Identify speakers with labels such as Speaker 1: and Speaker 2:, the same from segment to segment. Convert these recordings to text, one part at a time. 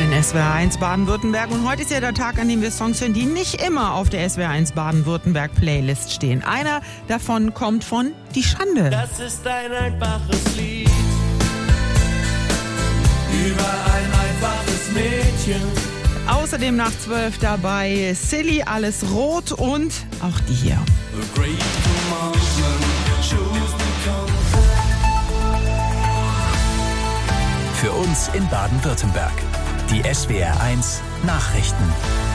Speaker 1: In SWR1 Baden-Württemberg. Und heute ist ja der Tag, an dem wir Songs hören, die nicht immer auf der SWR1 Baden-Württemberg-Playlist stehen. Einer davon kommt von Die Schande.
Speaker 2: Das ist ein einfaches Lied über ein einfaches Mädchen.
Speaker 1: Außerdem nach 12 dabei Silly, Alles Rot und auch die hier.
Speaker 3: Für uns in Baden-Württemberg. Die SWR1 Nachrichten.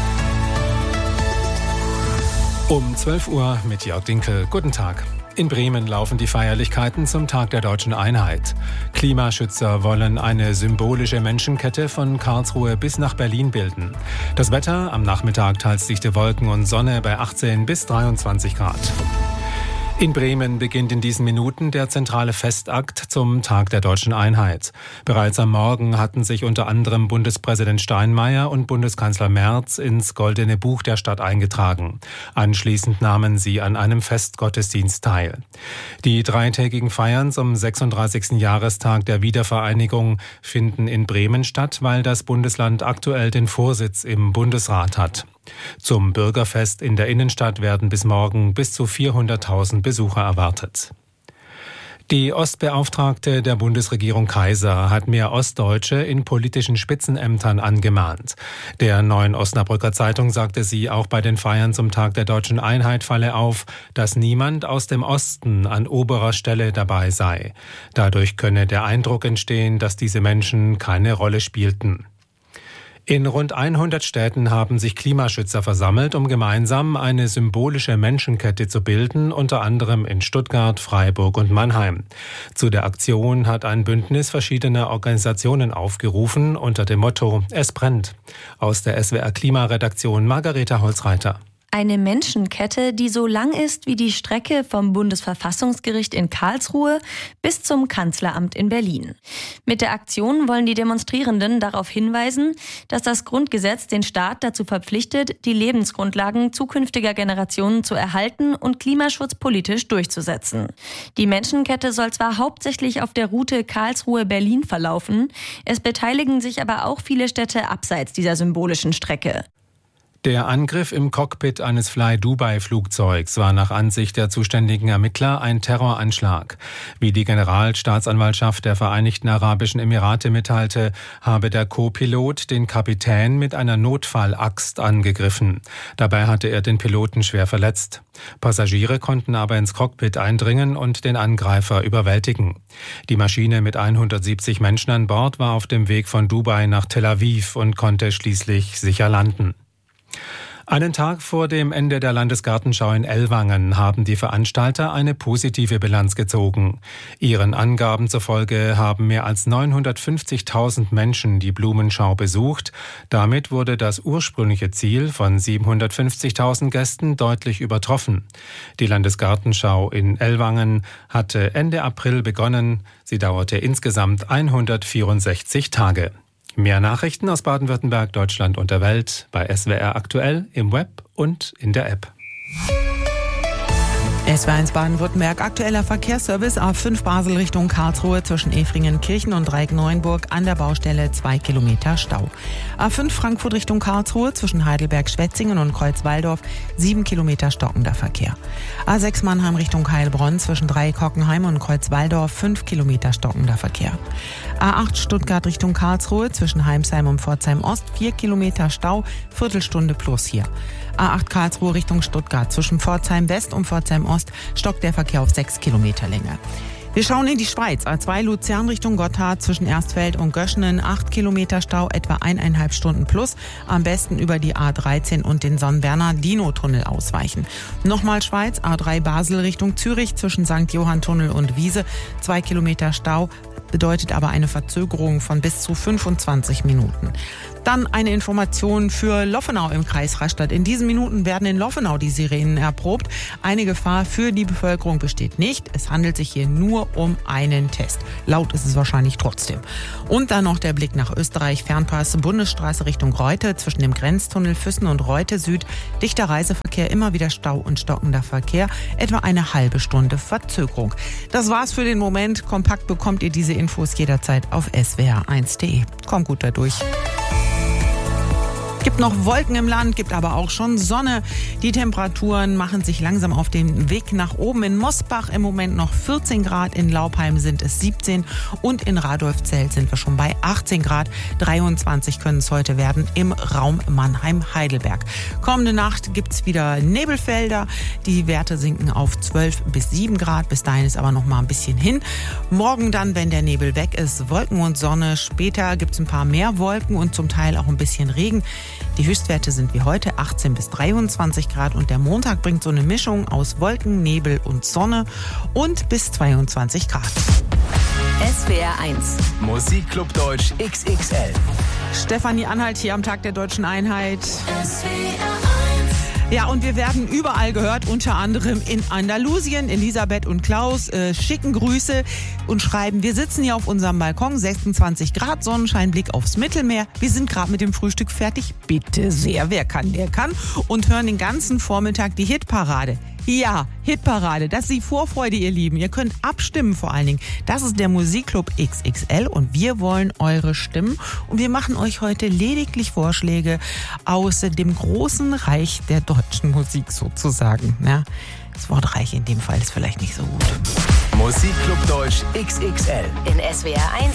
Speaker 4: Um 12 Uhr mit Jörg Dinkel. Guten Tag. In Bremen laufen die Feierlichkeiten zum Tag der Deutschen Einheit. Klimaschützer wollen eine symbolische Menschenkette von Karlsruhe bis nach Berlin bilden. Das Wetter am Nachmittag teils dichte Wolken und Sonne bei 18 bis 23 Grad. In Bremen beginnt in diesen Minuten der zentrale Festakt zum Tag der Deutschen Einheit. Bereits am Morgen hatten sich unter anderem Bundespräsident Steinmeier und Bundeskanzler Merz ins Goldene Buch der Stadt eingetragen. Anschließend nahmen sie an einem Festgottesdienst teil. Die dreitägigen Feiern zum 36. Jahrestag der Wiedervereinigung finden in Bremen statt, weil das Bundesland aktuell den Vorsitz im Bundesrat hat. Zum Bürgerfest in der Innenstadt werden bis morgen bis zu 400.000 Besucher erwartet. Die Ostbeauftragte der Bundesregierung Kaiser hat mehr Ostdeutsche in politischen Spitzenämtern angemahnt. Der Neuen Osnabrücker Zeitung sagte sie, auch bei den Feiern zum Tag der Deutschen Einheit falle auf, dass niemand aus dem Osten an oberer Stelle dabei sei. Dadurch könne der Eindruck entstehen, dass diese Menschen keine Rolle spielten. In rund 100 Städten haben sich Klimaschützer versammelt, um gemeinsam eine symbolische Menschenkette zu bilden, unter anderem in Stuttgart, Freiburg und Mannheim. Zu der Aktion hat ein Bündnis verschiedener Organisationen aufgerufen unter dem Motto Es brennt. Aus der SWR Klimaredaktion Margareta Holzreiter.
Speaker 5: Eine Menschenkette, die so lang ist wie die Strecke vom Bundesverfassungsgericht in Karlsruhe bis zum Kanzleramt in Berlin. Mit der Aktion wollen die Demonstrierenden darauf hinweisen, dass das Grundgesetz den Staat dazu verpflichtet, die Lebensgrundlagen zukünftiger Generationen zu erhalten und Klimaschutz politisch durchzusetzen. Die Menschenkette soll zwar hauptsächlich auf der Route Karlsruhe-Berlin verlaufen, es beteiligen sich aber auch viele Städte abseits dieser symbolischen Strecke.
Speaker 4: Der Angriff im Cockpit eines Fly-Dubai-Flugzeugs war nach Ansicht der zuständigen Ermittler ein Terroranschlag. Wie die Generalstaatsanwaltschaft der Vereinigten Arabischen Emirate mitteilte, habe der Co-Pilot den Kapitän mit einer Notfallaxt angegriffen. Dabei hatte er den Piloten schwer verletzt. Passagiere konnten aber ins Cockpit eindringen und den Angreifer überwältigen. Die Maschine mit 170 Menschen an Bord war auf dem Weg von Dubai nach Tel Aviv und konnte schließlich sicher landen. Einen Tag vor dem Ende der Landesgartenschau in Ellwangen haben die Veranstalter eine positive Bilanz gezogen. Ihren Angaben zufolge haben mehr als 950.000 Menschen die Blumenschau besucht. Damit wurde das ursprüngliche Ziel von 750.000 Gästen deutlich übertroffen. Die Landesgartenschau in Ellwangen hatte Ende April begonnen. Sie dauerte insgesamt 164 Tage. Mehr Nachrichten aus Baden-Württemberg, Deutschland und der Welt bei SWR aktuell im Web und in der App.
Speaker 1: SWR1 Baden-Württemberg, aktueller Verkehrsservice A5 Basel Richtung Karlsruhe zwischen Efringen-Kirchen und Dreieck-Neuenburg an der Baustelle 2 Kilometer Stau. A5 Frankfurt Richtung Karlsruhe zwischen Heidelberg-Schwetzingen und Kreuzwaldorf 7 Kilometer stockender Verkehr. A6 Mannheim Richtung Heilbronn zwischen Dreieck-Hockenheim und Kreuzwaldorf 5 Kilometer stockender Verkehr. A8 Stuttgart Richtung Karlsruhe zwischen Heimsheim und Pforzheim Ost 4 Kilometer Stau, Viertelstunde plus hier. A8 Karlsruhe Richtung Stuttgart zwischen Pforzheim West und Pforzheim Ost stockt der Verkehr auf 6 Kilometer Länge. Wir schauen in die Schweiz. A2 Luzern Richtung Gotthard zwischen Erstfeld und Göschenen 8 Kilometer Stau, etwa 1,5 Stunden plus. Am besten über die A13 und den Sonnberner-Dino-Tunnel ausweichen. Nochmal Schweiz, A3 Basel Richtung Zürich zwischen St. Johann-Tunnel und Wiese 2 Kilometer Stau, bedeutet aber eine Verzögerung von bis zu 25 Minuten. Dann eine Information für Loffenau im Kreis Rastatt. In diesen Minuten werden in Loffenau die Sirenen erprobt. Eine Gefahr für die Bevölkerung besteht nicht. Es handelt sich hier nur um einen Test. Laut ist es wahrscheinlich trotzdem. Und dann noch der Blick nach Österreich. Fernpass Bundesstraße Richtung Reute zwischen dem Grenztunnel Füssen und Reute Süd. Dichter Reiseverkehr, immer wieder Stau und stockender Verkehr. Etwa eine halbe Stunde Verzögerung. Das war's für den Moment. Kompakt bekommt ihr diese Infos jederzeit auf swr1.de. Kommt gut dadurch. Gibt noch Wolken im Land, gibt aber auch schon Sonne. Die Temperaturen machen sich langsam auf den Weg nach oben. In Mosbach im Moment noch 14 Grad, in Laupheim sind es 17 und in Radolfzell sind wir schon bei 18 Grad. 23 können es heute werden im Raum Mannheim-Heidelberg. Kommende Nacht gibt es wieder Nebelfelder. Die Werte sinken auf 12 bis 7 Grad. Bis dahin ist aber noch mal ein bisschen hin. Morgen dann, wenn der Nebel weg ist, Wolken und Sonne. Später gibt es ein paar mehr Wolken und zum Teil auch ein bisschen Regen. Die Höchstwerte sind wie heute 18 bis 23 Grad und der Montag bringt so eine Mischung aus Wolken, Nebel und Sonne und bis 22 Grad.
Speaker 5: SWR 1.
Speaker 3: Musikclub Deutsch XXL.
Speaker 1: Stefanie Anhalt hier am Tag der Deutschen Einheit.
Speaker 2: SWR 1.
Speaker 1: Ja, und wir werden überall gehört, unter anderem in Andalusien. Elisabeth und Klaus schicken Grüße und schreiben, wir sitzen hier auf unserem Balkon, 26 Grad, Sonnenschein, Blick aufs Mittelmeer. Wir sind gerade mit dem Frühstück fertig. Bitte sehr, wer kann, der kann. Und hören den ganzen Vormittag die Hitparade. Ja, Hitparade, das ist die Vorfreude, ihr Lieben. Ihr könnt abstimmen vor allen Dingen. Das ist der Musikclub XXL und wir wollen eure Stimmen. Und wir machen euch heute lediglich Vorschläge aus dem großen Reich der deutschen Musik sozusagen. Ja, das Wort Reich in dem Fall ist vielleicht nicht so gut.
Speaker 3: Musikclub Deutsch XXL.
Speaker 5: In SWR 1